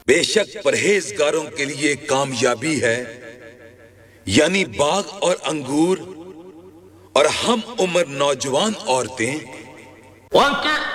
बेशक परहेजगारों के लिए कामयाबी है, यानी बाग और अंगूर और हम उम्र नौजवान औरतें।